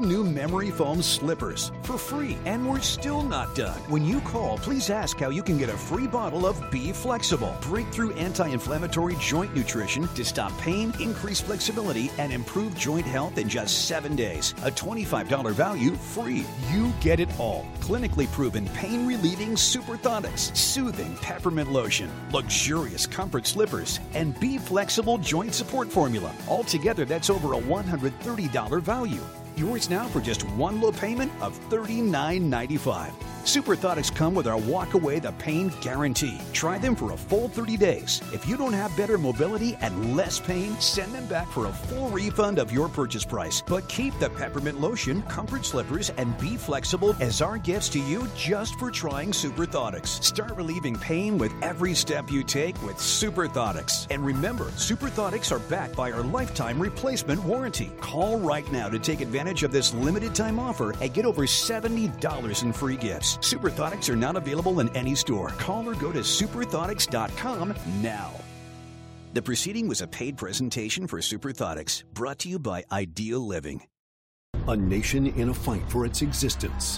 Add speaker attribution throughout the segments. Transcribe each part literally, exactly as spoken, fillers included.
Speaker 1: all-new memory foam slippers for free. And we're still not done. When you call, please ask how you can get a free bottle of Be Flexible. Breakthrough anti-inflammatory joint nutrition to stop pain, increase flexibility, and improve joint health in just seven days. A twenty-five dollars value free. You get it all. Clinically proven pain-relieving Superthotics, soothing peppermint lotion, luxurious comfort slippers, and Be Flexible joint support formula. Altogether, that's over a one hundred thirty dollars value. Yours now for just one low payment of thirty-nine ninety-five. Superthotics come with our Walk Away the Pain Guarantee. Try them for a full thirty days. If you don't have better mobility and less pain, send them back for a full refund of your purchase price. But keep the peppermint lotion, comfort slippers, and Be Flexible as our gifts to you just for trying Superthotics. Start relieving pain with every step you take with Superthotics. And remember, Superthotics are backed by our lifetime replacement warranty. Call right now to take advantage of this limited time offer and get over seventy dollars in free gifts. Superthotics are not available in any store. Call or go to superthotics dot com now. The proceeding was a paid presentation for Superthotics, brought to you by Ideal Living.
Speaker 2: A nation in a fight for its existence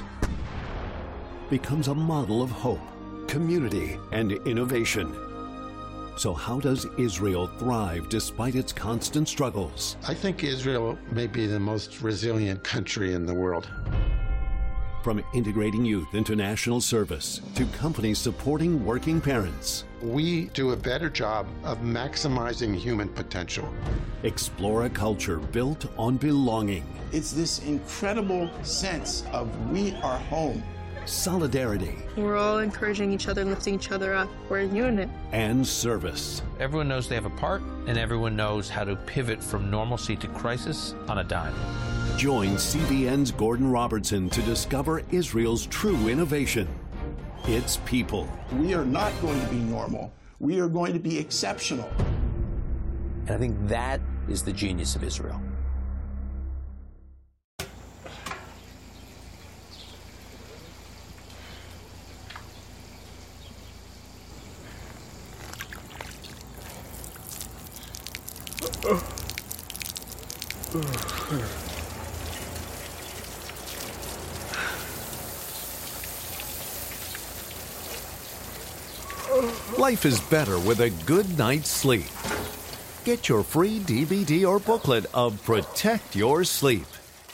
Speaker 2: becomes a model of hope, community, and innovation. So how does Israel thrive despite its constant struggles?
Speaker 3: I think Israel may be the most resilient country in the world.
Speaker 2: From integrating youth into national service to companies supporting working parents.
Speaker 3: We do a better job of maximizing human potential.
Speaker 2: Explore a culture built on belonging.
Speaker 4: It's this incredible sense of we are home.
Speaker 2: Solidarity.
Speaker 5: We're all encouraging each other, lifting each other up. We're a unit.
Speaker 2: And service.
Speaker 6: Everyone knows they have a part, and everyone knows how to pivot from normalcy to crisis on a dime.
Speaker 2: Join C B N's Gordon Robertson to discover Israel's true innovation. Its people.
Speaker 4: We are not going to be normal. We are going to be exceptional.
Speaker 6: And I think that is the genius of Israel.
Speaker 2: Life is better with a good night's sleep. Get your free D V D or booklet of Protect Your Sleep.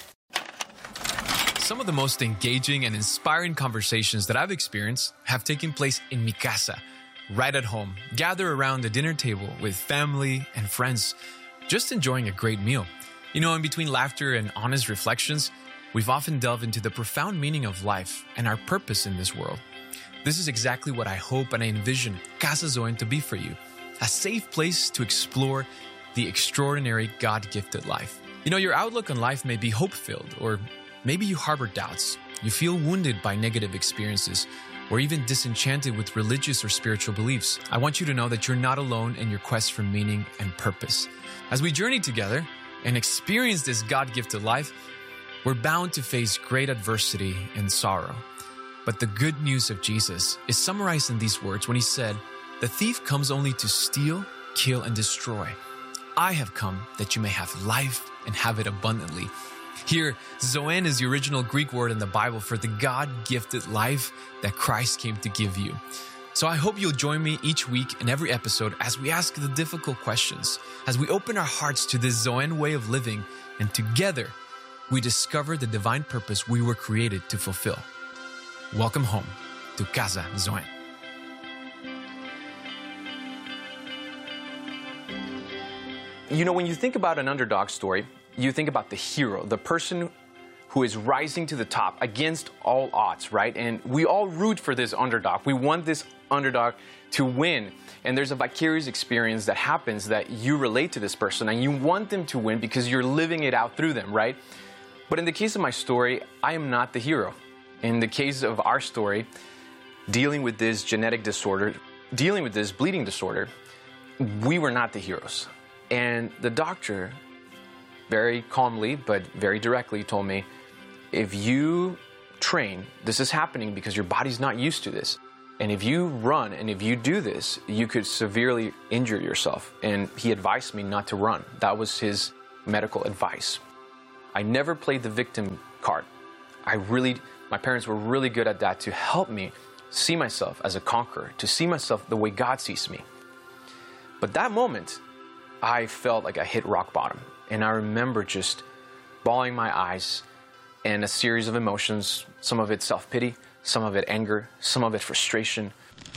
Speaker 7: Some of the most engaging and inspiring conversations that I've experienced have taken place in mi casa, right at home. Gather around the dinner table with family and friends, just enjoying a great meal. You know, in between laughter and honest reflections, we've often delved into the profound meaning of life and our purpose in this world. This is exactly what I hope and I envision Casa Zoen to be for you, a safe place to explore the extraordinary God-gifted life. You know, your outlook on life may be hope-filled, or maybe you harbor doubts. You feel wounded by negative experiences, or even disenchanted with religious or spiritual beliefs. I want you to know that you're not alone in your quest for meaning and purpose. As we journey together and experience this God-gifted life, we're bound to face great adversity and sorrow. But the good news of Jesus is summarized in these words when he said, "The thief comes only to steal, kill, and destroy. I have come that you may have life and have it abundantly." Here, Zoen is the original Greek word in the Bible for the God-gifted life that Christ came to give you. So I hope you'll join me each week in every episode as we ask the difficult questions, as we open our hearts to this Zoen way of living, and together we discover the divine purpose we were created to fulfill. Welcome home to Casa Zoen.
Speaker 8: You know, when you think about an underdog story, you think about the hero, the person who is rising to the top against all odds, right? And we all root for this underdog. We want this underdog to win. And there's a vicarious experience that happens that you relate to this person and you want them to win because you're living it out through them, right? But in the case of my story, I am not the hero. In the case of our story, dealing with this genetic disorder, dealing with this bleeding disorder, we were not the heroes. And the doctor very calmly but very directly told me, if you train, this is happening because your body's not used to this. And if you run and if you do this, you could severely injure yourself. And he advised me not to run. That was his medical advice. I never played the victim card. I really, my parents were really good at that to help me see myself as a conqueror, to see myself the way God sees me. But that moment, I felt like I hit rock bottom. And I remember just bawling my eyes and a series of emotions, some of it self-pity, some of it anger, some of it frustration.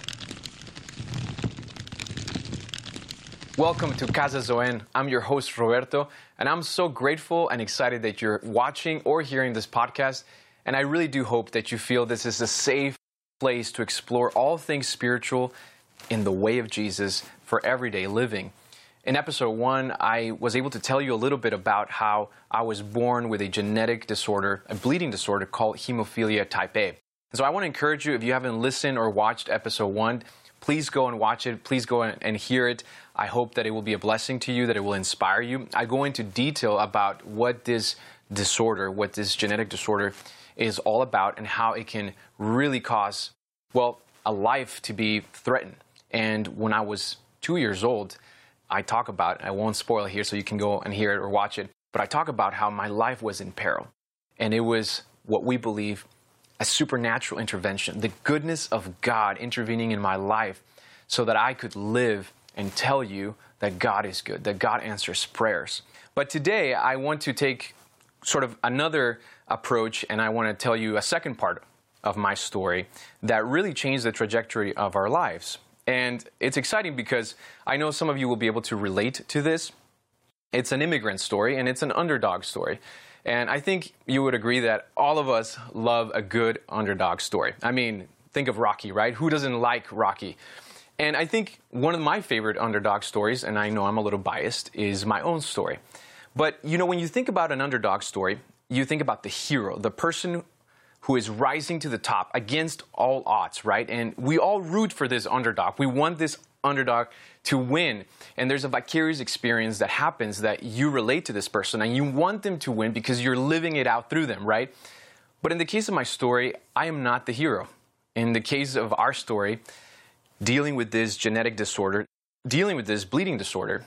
Speaker 8: Welcome to Casa Zoen. I'm your host, Roberto, and I'm so grateful and excited that you're watching or hearing this podcast. And I really do hope that you feel this is a safe place to explore all things spiritual in the way of Jesus for everyday living. In episode one, I was able to tell you a little bit about how I was born with a genetic disorder, a bleeding disorder called hemophilia type A. So I want to encourage you, if you haven't listened or watched episode one, please go and watch it. Please go and hear it. I hope that it will be a blessing to you, that it will inspire you. I go into detail about what this disorder, what this genetic disorder is all about and how it can really cause, well, a life to be threatened. And when I was two years old, I talk about, I won't spoil it here so you can go and hear it or watch it, but I talk about how my life was in peril. And it was what we believe a supernatural intervention, the goodness of God intervening in my life so that I could live and tell you that God is good, that God answers prayers. But today I want to take sort of another approach, and I want to tell you a second part of my story that really changed the trajectory of our lives. And it's exciting because I know some of you will be able to relate to this. It's an immigrant story, and it's an underdog story. And I think you would agree that all of us love a good underdog story. I mean, think of Rocky, right? Who doesn't like Rocky? And I think one of my favorite underdog stories, and I know I'm a little biased, is my own story. But, you know, when you think about an underdog story, you think about the hero, the person who is rising to the top against all odds, right? And we all root for this underdog. We want this underdog to win. And there's a vicarious experience that happens that you relate to this person and you want them to win because you're living it out through them, right? But in the case of my story, I am not the hero. In the case of our story, dealing with this genetic disorder, dealing with this bleeding disorder,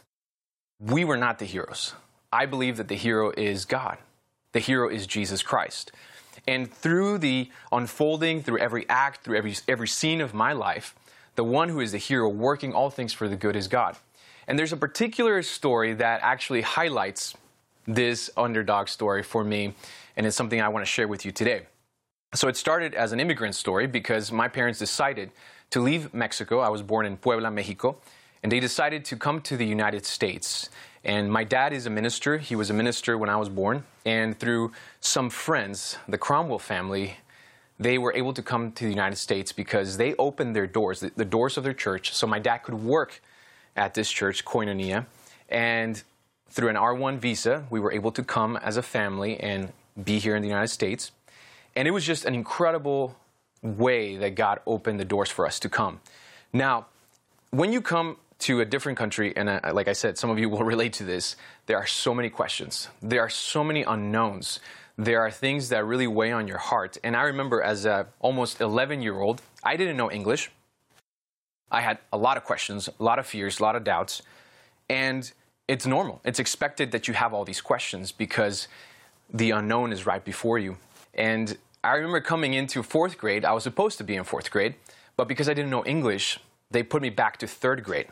Speaker 8: we were not the heroes. I believe that the hero is God. The hero is Jesus Christ. And through the unfolding, through every act, through every, every scene of my life, the one who is the hero working all things for the good is God. And there's a particular story that actually highlights this underdog story for me, and it's something I want to share with you today. So it started as an immigrant story because my parents decided to leave Mexico. I was born in Puebla, Mexico, and they decided to come to the United States. And my dad is a minister. He was a minister when I was born. And through some friends, the Cromwell family, they were able to come to the United States because they opened their doors, the, the doors of their church, so my dad could work at this church, Koinonia. And through an R one visa, we were able to come as a family and be here in the United States. And it was just an incredible way that God opened the doors for us to come. Now, when you come to a different country, and uh, like I said, some of you will relate to this, there are so many questions. There are so many unknowns. There are things that really weigh on your heart. And I remember as a almost eleven-year-old, I didn't know English. I had a lot of questions, a lot of fears, a lot of doubts. And it's normal. It's expected that you have all these questions because the unknown is right before you. And I remember coming into fourth grade. I was supposed to be in fourth grade, but because I didn't know English, they put me back to third grade.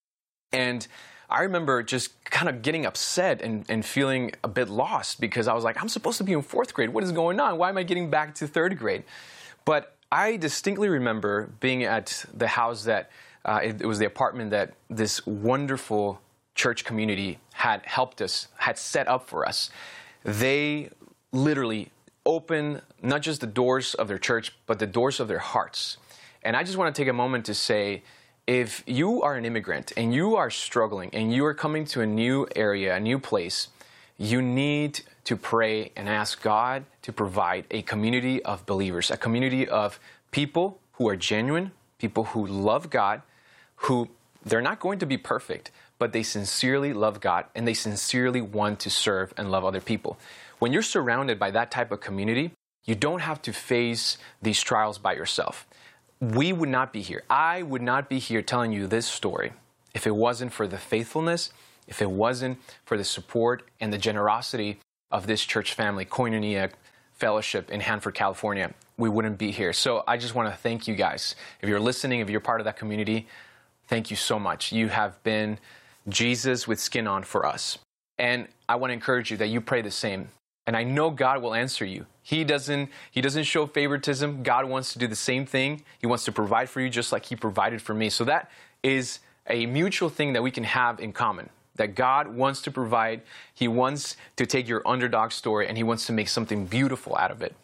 Speaker 8: And I remember just kind of getting upset and, and feeling a bit lost because I was like, I'm supposed to be in fourth grade. What is going on? Why am I getting back to third grade? But I distinctly remember being at the house that, uh, it, it was the apartment that this wonderful church community had helped us, had set up for us. They literally opened not just the doors of their church, but the doors of their hearts. And I just want to take a moment to say, if you are an immigrant and you are struggling and you are coming to a new area, a new place, you need to pray and ask God to provide a community of believers, a community of people who are genuine, people who love God, who they're not going to be perfect, but they sincerely love God and they sincerely want to serve and love other people. When you're surrounded by that type of community, you don't have to face these trials by yourself. We would not be here. I would not be here telling you this story if it wasn't for the faithfulness, if it wasn't for the support and the generosity of this church family, Koinonia Fellowship in Hanford, California, we wouldn't be here. So I just want to thank you guys. If you're listening, if you're part of that community, thank you so much. You have been Jesus with skin on for us. And I want to encourage you that you pray the same. And I know God will answer you. He doesn't, he doesn't show favoritism. God wants to do the same thing. He wants to provide for you just like he provided for me. So that is a mutual thing that we can have in common. That God wants to provide. He wants to take your underdog story and he wants to make something beautiful out of it.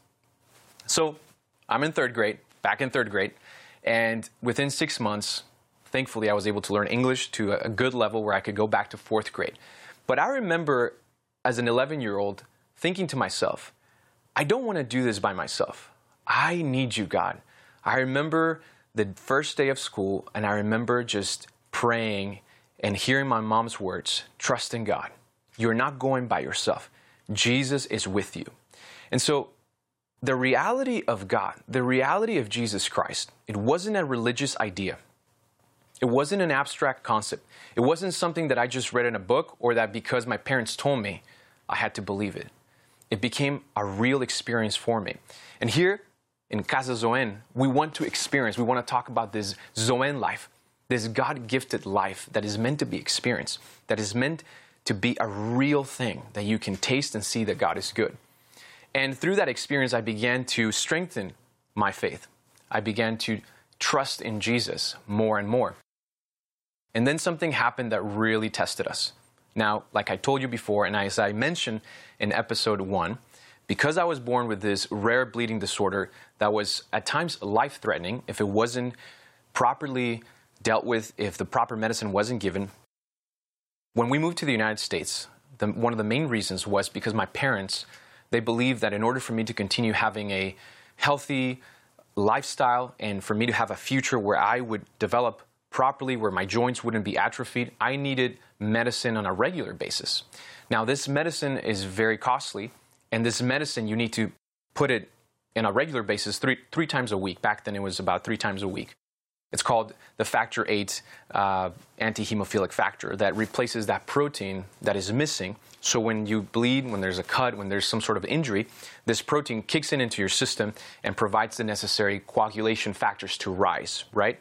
Speaker 8: So I'm in third grade, back in third grade. And within six months, thankfully, I was able to learn English to a good level where I could go back to fourth grade. But I remember as an eleven-year-old thinking to myself, I don't want to do this by myself. I need you, God. I remember the first day of school, and I remember just praying and hearing my mom's words, trust in God. You're not going by yourself. Jesus is with you. And so the reality of God, the reality of Jesus Christ, it wasn't a religious idea. It wasn't an abstract concept. It wasn't something that I just read in a book or that because my parents told me, I had to believe it. It became a real experience for me. And here in Casa Zoen, we want to experience, we want to talk about this Zoen life, this God-gifted life that is meant to be experienced, that is meant to be a real thing that you can taste and see that God is good. And through that experience, I began to strengthen my faith. I began to trust in Jesus more and more. And then something happened that really tested us. Now, like I told you before, and as I mentioned in episode one, because I was born with this rare bleeding disorder that was at times life-threatening if it wasn't properly dealt with, if the proper medicine wasn't given, when we moved to the United States, the, one of the main reasons was because my parents, they believed that in order for me to continue having a healthy lifestyle and for me to have a future where I would develop properly, where my joints wouldn't be atrophied, I needed medicine on a regular basis. Now, this medicine is very costly, and this medicine, you need to put it on a regular basis three, three times a week. Back then, it was about three times a week. It's called the factor eight uh, anti-hemophilic factor that replaces that protein that is missing. So when you bleed, when there's a cut, when there's some sort of injury, this protein kicks in into your system and provides the necessary coagulation factors to rise, right?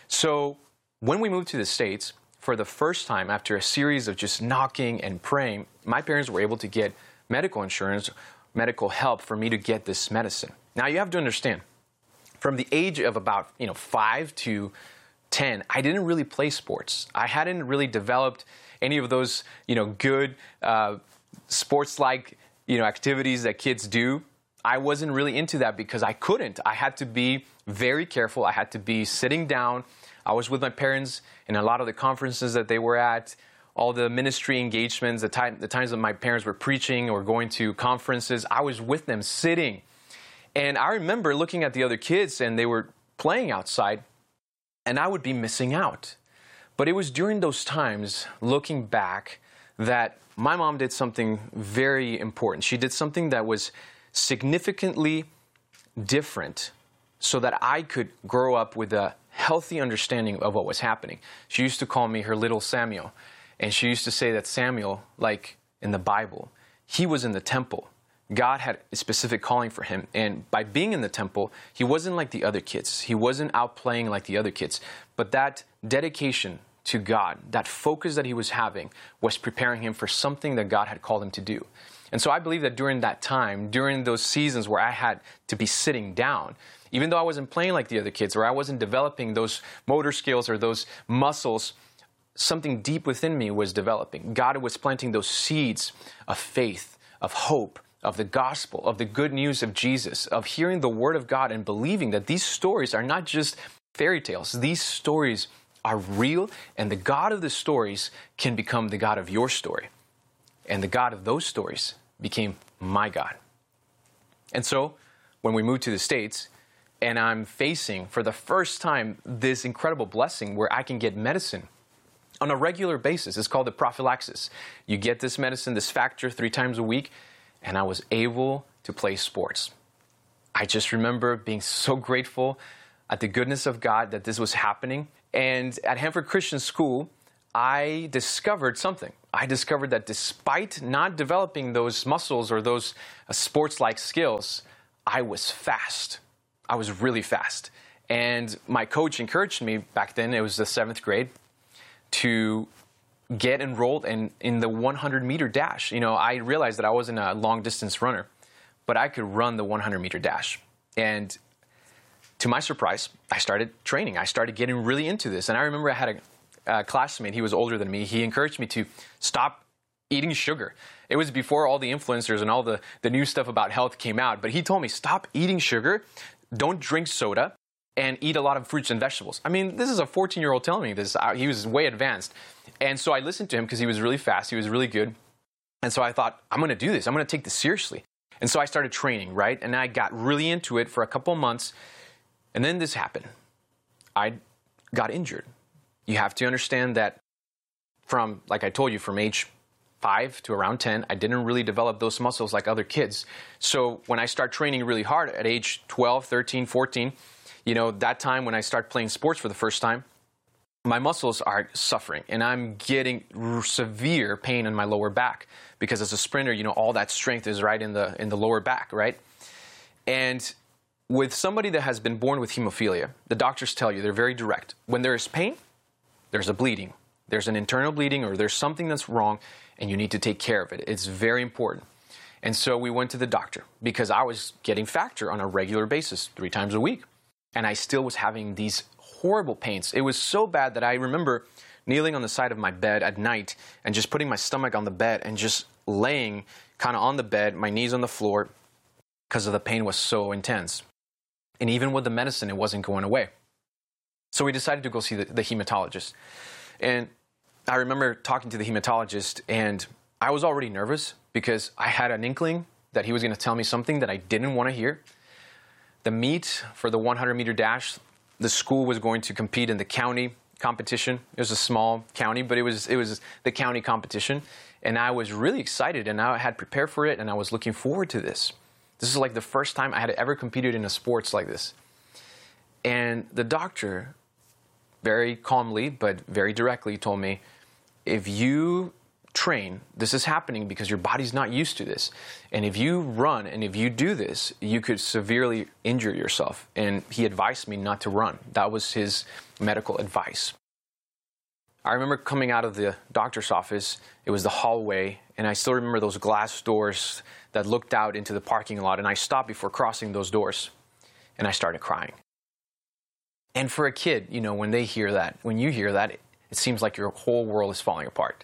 Speaker 8: So when we moved to the States, for the first time, after a series of just knocking and praying, my parents were able to get medical insurance, medical help for me to get this medicine. Now, you have to understand, from the age of about, you know, five to ten, I didn't really play sports. I hadn't really developed any of those, you know, good uh, sports-like, you know, activities that kids do. I wasn't really into that because I couldn't. I had to be very careful. I had to be sitting down. I was with my parents in a lot of the conferences that they were at, all the ministry engagements, the, time, the times that my parents were preaching or going to conferences. I was with them sitting. And I remember looking at the other kids and they were playing outside and I would be missing out. But it was during those times, looking back, that my mom did something very important. She did something that was significantly different so that I could grow up with a healthy understanding of what was happening. She used to call me her little Samuel. And she used to say that Samuel, like in the Bible, he was in the temple. God had a specific calling for him. And by being in the temple, he wasn't like the other kids. He wasn't out playing like the other kids. But that dedication to God, that focus that he was having, was preparing him for something that God had called him to do. And so I believe that during that time, during those seasons where I had to be sitting down, even though I wasn't playing like the other kids, or I wasn't developing those motor skills or those muscles, something deep within me was developing. God was planting those seeds of faith, of hope, of the gospel, of the good news of Jesus, of hearing the word of God and believing that these stories are not just fairy tales. These stories are real, and the God of the stories can become the God of your story. And the God of those stories became my God. And so, when we moved to the States, and I'm facing, for the first time, this incredible blessing where I can get medicine on a regular basis. It's called the prophylaxis. You get this medicine, this factor, three times a week, and I was able to play sports. I just remember being so grateful at the goodness of God that this was happening. And at Hanford Christian School, I discovered something. I discovered that despite not developing those muscles or those uh, sports-like skills, I was fast. I was really fast. And my coach encouraged me back then, it was the seventh grade, to get enrolled in, in the hundred meter dash. You know, I realized that I wasn't a long distance runner, but I could run the hundred meter dash. And to my surprise, I started training. I started getting really into this. And I remember I had a uh, classmate, he was older than me. He encouraged me to stop eating sugar. It was before all the influencers and all the, the new stuff about health came out. But he told me, stop eating sugar, don't drink soda, and eat a lot of fruits and vegetables. I mean, this is a fourteen-year-old telling me this. He was way advanced. And so I listened to him because he was really fast. He was really good. And so I thought, I'm going to do this. I'm going to take this seriously. And so I started training, right? And I got really into it for a couple of months. And then this happened. I got injured. You have to understand that from, like I told you, from age five to around ten, I didn't really develop those muscles like other kids. So when I start training really hard at age twelve, thirteen, fourteen, you know, that time when I start playing sports for the first time, my muscles are suffering and I'm getting severe pain in my lower back because as a sprinter, you know, all that strength is right in the in the lower back, right? And with somebody that has been born with hemophilia, the doctors tell you, they're very direct. When there is pain, there's a bleeding. There's an internal bleeding or there's something that's wrong and you need to take care of it. It's very important. And so we went to the doctor because I was getting factor on a regular basis, three times a week. And I still was having these horrible pains. It was so bad that I remember kneeling on the side of my bed at night and just putting my stomach on the bed and just laying kind of on the bed, my knees on the floor, because of the pain was so intense. And even with the medicine, it wasn't going away. So we decided to go see the, the hematologist. And I remember talking to the hematologist, and I was already nervous because I had an inkling that he was going to tell me something that I didn't want to hear. The meet for the hundred meter dash, the school was going to compete in the county competition. It was a small county, but it was it was the county competition. And I was really excited, and I had prepared for it, and I was looking forward to this. This is like the first time I had ever competed in a sports like this. And the doctor, very calmly but very directly, told me, if you train, this is happening because your body's not used to this. And if you run and if you do this, you could severely injure yourself. And he advised me not to run. That was his medical advice. I remember coming out of the doctor's office, it was the hallway, and I still remember those glass doors that looked out into the parking lot, and I stopped before crossing those doors, and I started crying. And for a kid, you know, when they hear that, when you hear that, it, it seems like your whole world is falling apart.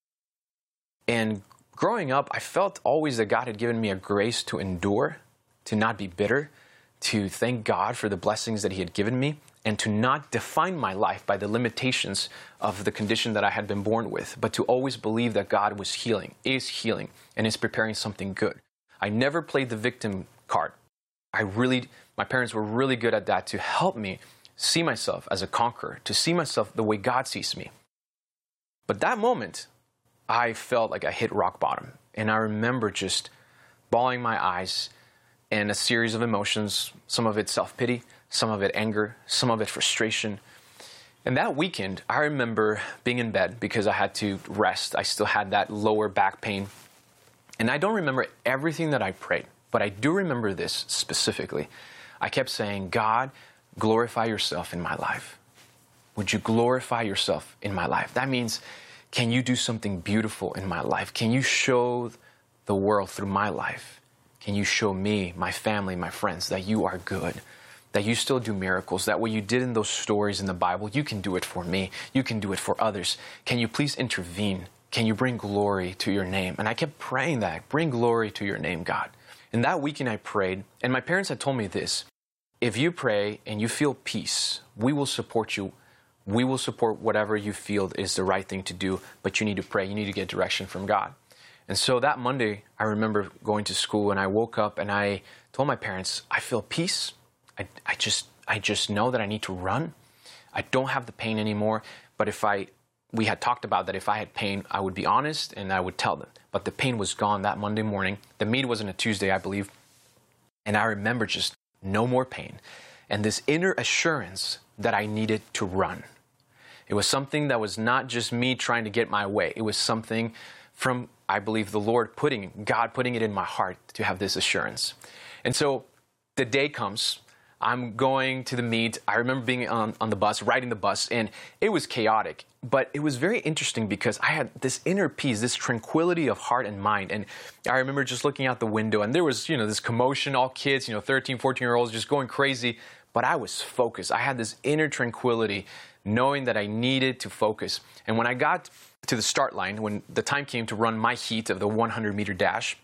Speaker 8: And growing up, I felt always that God had given me a grace to endure, to not be bitter, to thank God for the blessings that he had given me, and to not define my life by the limitations of the condition that I had been born with, but to always believe that God was healing, is healing, and is preparing something good. I never played the victim card. I really, my parents were really good at that to help me see myself as a conqueror, to see myself the way God sees me. But that moment, I felt like I hit rock bottom. And I remember just bawling my eyes and a series of emotions, some of it self-pity, some of it anger, some of it frustration. And that weekend, I remember being in bed because I had to rest. I still had that lower back pain. And I don't remember everything that I prayed, but I do remember this specifically. I kept saying, God, glorify yourself in my life. Would you glorify yourself in my life? That means, can you do something beautiful in my life? Can you show the world through my life? Can you show me, my family, my friends, that you are good, that you still do miracles, that what you did in those stories in the Bible, you can do it for me, you can do it for others. Can you please intervene? Can you bring glory to your name? And I kept praying that, bring glory to your name, God. And that weekend I prayed, and my parents had told me this, if you pray and you feel peace, we will support you. We will support whatever you feel is the right thing to do, but you need to pray. You need to get direction from God. And so that Monday, I remember going to school, and I woke up and I told my parents, I feel peace. I, I just I just know that I need to run. I don't have the pain anymore, but if I, we had talked about that if I had pain, I would be honest and I would tell them. But the pain was gone that Monday morning. The meet was on a Tuesday, I believe. And I remember just no more pain. And this inner assurance that I needed to run. It was something that was not just me trying to get my way. It was something from, I believe, the Lord putting, God putting it in my heart to have this assurance. And so the day comes. I'm going to the meet. I remember being on, on the bus, riding the bus, and it was chaotic. But it was very interesting because I had this inner peace, this tranquility of heart and mind. And I remember just looking out the window, and there was, you know, this commotion, all kids, you know, thirteen, fourteen-year-olds just going crazy. But I was focused. I had this inner tranquility, knowing that I needed to focus. And when I got to the start line, when the time came to run my heat of the hundred meter dash,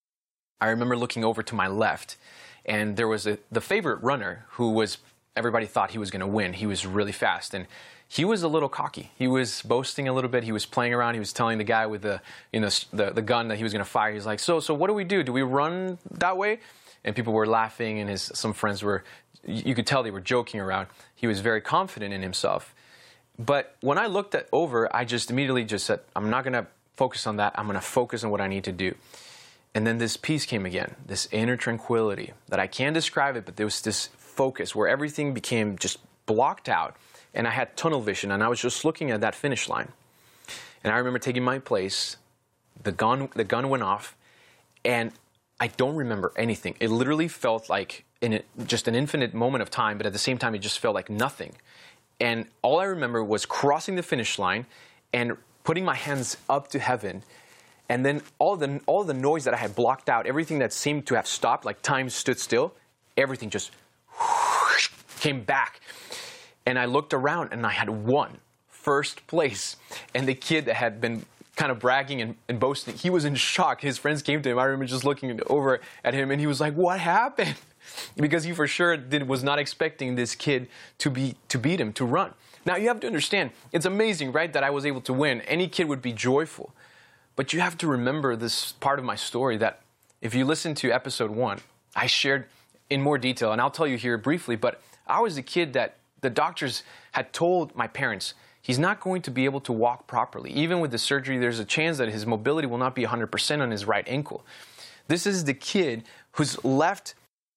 Speaker 8: I remember looking over to my left, and there was a, the favorite runner who was, everybody thought he was going to win. He was really fast, and he was a little cocky. He was boasting a little bit. He was playing around. He was telling the guy with the, you know, the, the gun that he was going to fire. He's like, so, so what do we do? Do we run that way? And people were laughing, and his some friends were, you could tell they were joking around. He was very confident in himself. But when I looked at over, I just immediately just said, I'm not going to focus on that. I'm going to focus on what I need to do. And then this peace came again, this inner tranquility that I can't describe it, but there was this focus where everything became just blocked out. And I had tunnel vision, and I was just looking at that finish line. And I remember taking my place. The gun, the gun went off, and I don't remember anything. It literally felt like in a, just an infinite moment of time, but at the same time, it just felt like nothing. And all I remember was crossing the finish line and putting my hands up to heaven. And then all the, all the noise that I had blocked out, everything that seemed to have stopped, like time stood still, everything just whoosh, came back. And I looked around, and I had won first place. And the kid that had been kind of bragging and, and boasting, he was in shock. His friends came to him. I remember just looking over at him, and he was like, what happened? Because he for sure did, was not expecting this kid to be to beat him, to run. Now, you have to understand, it's amazing, right, that I was able to win. Any kid would be joyful. But you have to remember this part of my story that if you listen to episode one, I shared in more detail, and I'll tell you here briefly, but I was a kid that the doctors had told my parents, he's not going to be able to walk properly. Even with the surgery, there's a chance that his mobility will not be one hundred percent on his right ankle. This is the kid whose left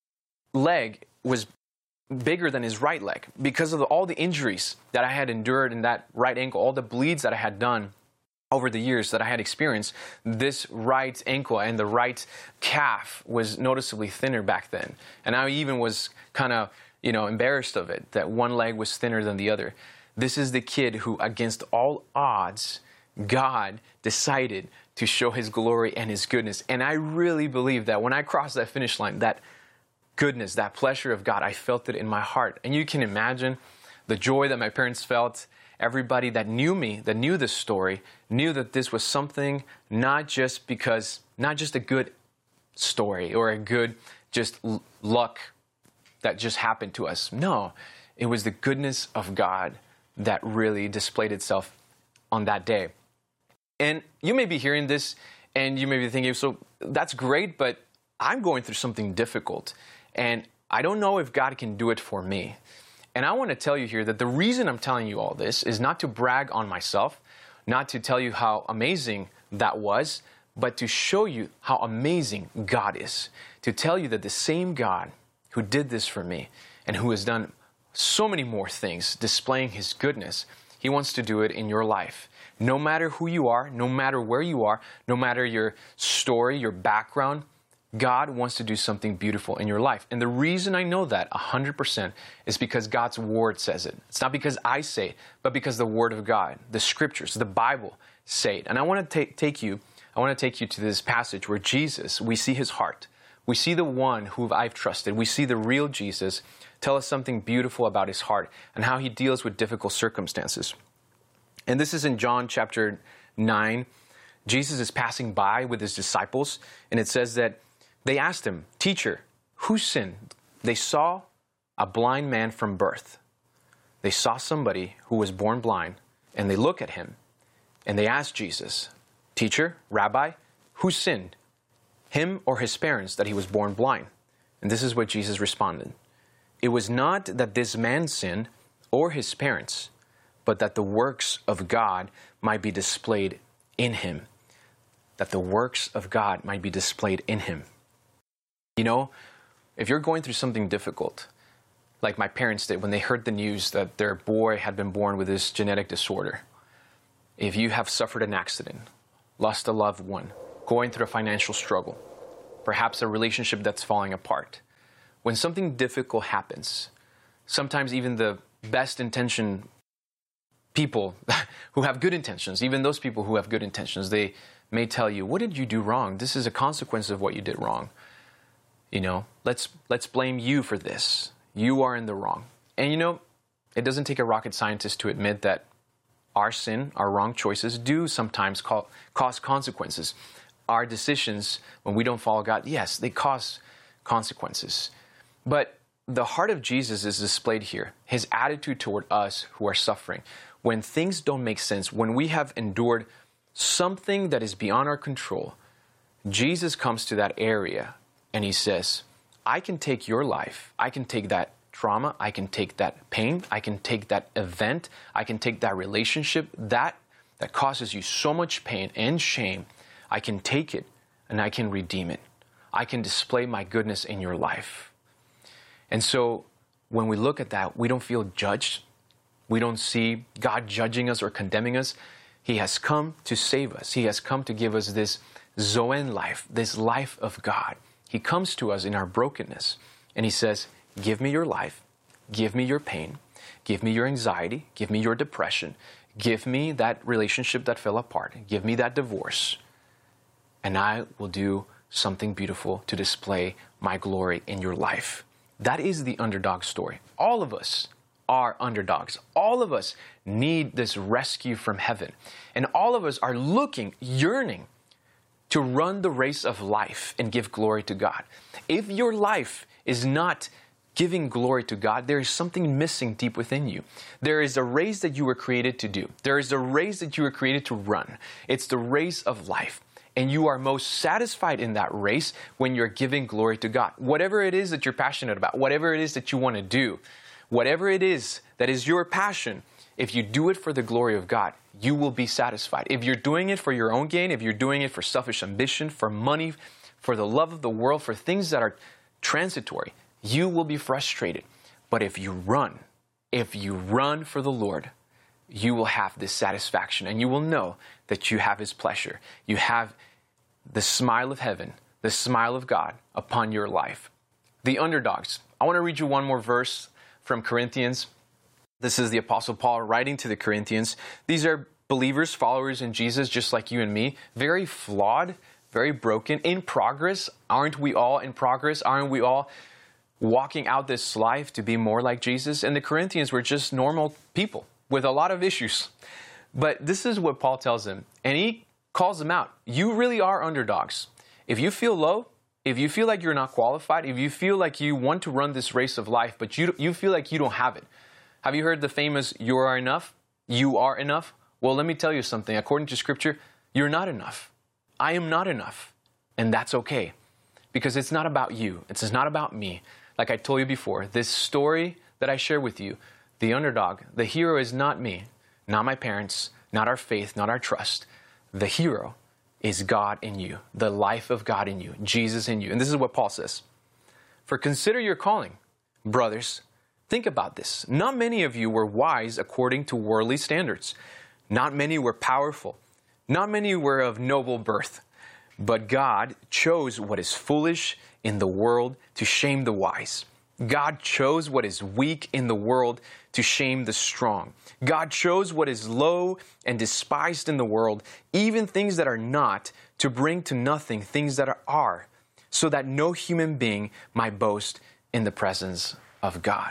Speaker 8: leg was bigger than his right leg because of the, all the injuries that I had endured in that right ankle, all the bleeds that I had done over the years that I had experienced. This right ankle and the right calf was noticeably thinner back then. And I even was kind of, you know, embarrassed of it, that one leg was thinner than the other. This is the kid who, against all odds, God decided to show his glory and his goodness. And I really believe that when I crossed that finish line, that goodness, that pleasure of God, I felt it in my heart. And you can imagine the joy that my parents felt. Everybody that knew me, that knew this story, knew that this was something not just because, not just a good story or a good just luck that just happened to us. No, it was the goodness of God that really displayed itself on that day. And you may be hearing this and you may be thinking, so that's great, but I'm going through something difficult and I don't know if God can do it for me. And I want to tell you here that the reason I'm telling you all this is not to brag on myself, not to tell you how amazing that was, but to show you how amazing God is. To tell you that the same God who did this for me and who has done so many more things displaying his goodness, he wants to do it in your life. No matter who you are, no matter where you are, no matter your story, your background, God wants to do something beautiful in your life. And the reason I know that one hundred percent is because God's word says it. It's not because I say it, but because the word of God, the scriptures, the Bible say it. And I want to take, take you, I want to take you to this passage where Jesus, we see his heart. We see the one who I've trusted. We see the real Jesus tell us something beautiful about his heart and how he deals with difficult circumstances. And this is in John chapter nine. Jesus is passing by with his disciples, and it says that they asked him, "Teacher, who sinned?" They saw a blind man from birth. They saw somebody who was born blind, and they look at him, and they asked Jesus, "Teacher, Rabbi, who sinned, him or his parents, that he was born blind?" And this is what Jesus responded. "It was not that this man sinned or his parents, but that the works of God might be displayed in him." That the works of God might be displayed in him. You know, if you're going through something difficult, like my parents did when they heard the news that their boy had been born with this genetic disorder. If you have suffered an accident, lost a loved one, going through a financial struggle, perhaps a relationship that's falling apart, when something difficult happens, sometimes even the best intentioned people who have good intentions, even those people who have good intentions, they may tell you, what did you do wrong? This is a consequence of what you did wrong. You know, let's let's blame you for this. You are in the wrong. And you know, it doesn't take a rocket scientist to admit that our sin, our wrong choices do sometimes call, cause consequences. Our decisions, when we don't follow God, yes, they cause consequences. But the heart of Jesus is displayed here. His attitude toward us who are suffering. When things don't make sense, when we have endured something that is beyond our control, Jesus comes to that area and he says, I can take your life, I can take that trauma, I can take that pain, I can take that event, I can take that relationship, that that causes you so much pain and shame, I can take it and I can redeem it. I can display my goodness in your life. And so when we look at that, we don't feel judged. We don't see God judging us or condemning us. He has come to save us. He has come to give us this Zoen life, this life of God. He comes to us in our brokenness and he says, give me your life, give me your pain, give me your anxiety, give me your depression, give me that relationship that fell apart, give me that divorce, and I will do something beautiful to display my glory in your life. That is the underdog story. All of us are underdogs. All of us need this rescue from heaven. And all of us are looking, yearning to run the race of life and give glory to God. If your life is not giving glory to God, there is something missing deep within you. There is a race that you were created to do. There is a race that you were created to run. It's the race of life. And you are most satisfied in that race when you're giving glory to God. Whatever it is that you're passionate about, whatever it is that you want to do, whatever it is that is your passion, if you do it for the glory of God, you will be satisfied. If you're doing it for your own gain, if you're doing it for selfish ambition, for money, for the love of the world, for things that are transitory, you will be frustrated. But if you run, if you run for the Lord, you will have this satisfaction and you will know that you have His pleasure. You have the smile of heaven, the smile of God upon your life. The underdogs. I want to read you one more verse from Corinthians. This is the Apostle Paul writing to the Corinthians. These are believers, followers in Jesus, just like you and me, very flawed, very broken, in progress. Aren't we all in progress? Aren't we all walking out this life to be more like Jesus? And the Corinthians were just normal people with a lot of issues. But this is what Paul tells them, and he calls them out. You really are underdogs. If you feel low, if you feel like you're not qualified, if you feel like you want to run this race of life, but you, you feel like you don't have it. Have you heard the famous, you are enough? You are enough? Well, let me tell you something. According to Scripture, you're not enough. I am not enough. And that's okay. Because it's not about you. It's not about me. Like I told you before, this story that I share with you, the underdog, the hero is not me, not my parents, not our faith, not our trust. The hero is God in you, the life of God in you, Jesus in you. And this is what Paul says. For consider your calling, brothers. Think about this. Not many of you were wise according to worldly standards. Not many were powerful. Not many were of noble birth. But God chose what is foolish in the world to shame the wise. God chose what is weak in the world to shame the strong. God chose what is low and despised in the world, even things that are not, to bring to nothing things that are, so that no human being might boast in the presence of God.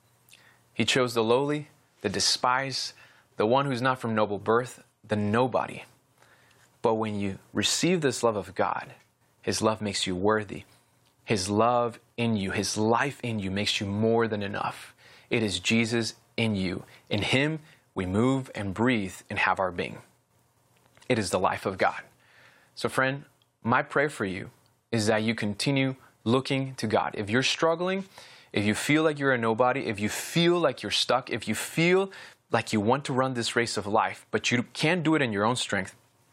Speaker 8: He chose the lowly, the despised, the one who's not from noble birth, the nobody. But when you receive this love of God, His love makes you worthy. His love in you, His life in you makes you more than enough. It is Jesus in you. In Him, we move and breathe and have our being. It is the life of God. So friend, my prayer for you is that you continue looking to God. If you're struggling, if you feel like you're a nobody, if you feel like you're stuck, if you feel like you want to run this race of life, but you can't do it in your own strength,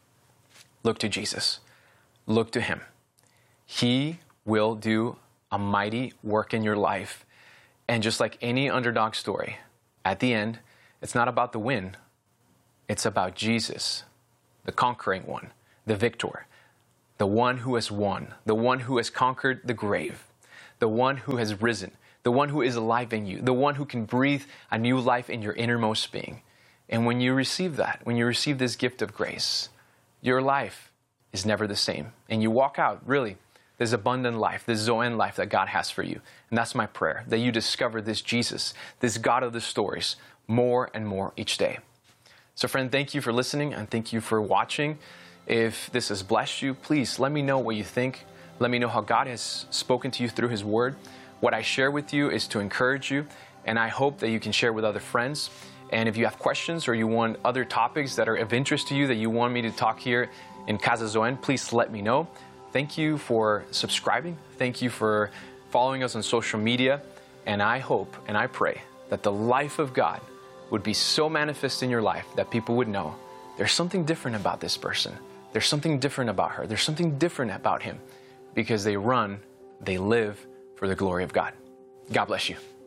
Speaker 8: look to Jesus. Look to Him. He will do a mighty work in your life. And just like any underdog story, at the end, it's not about the win. It's about Jesus, the conquering one, the victor, the one who has won, the one who has conquered the grave, the one who has risen, the one who is alive in you, the one who can breathe a new life in your innermost being. And when you receive that, when you receive this gift of grace, your life is never the same. And you walk out, really, this abundant life, this Zoan life that God has for you. And that's my prayer, that you discover this Jesus, this God of the stories, more and more each day. So friend, thank you for listening and thank you for watching. If this has blessed you, please let me know what you think. Let me know how God has spoken to you through His Word. What I share with you is to encourage you, and I hope that you can share with other friends. And if you have questions or you want other topics that are of interest to you that you want me to talk here in Casa Zoen, please let me know. Thank you for subscribing. Thank you for following us on social media. And I hope and I pray that the life of God would be so manifest in your life that people would know there's something different about this person. There's something different about her. There's something different about him, because they run, they live for the glory of God. God bless you.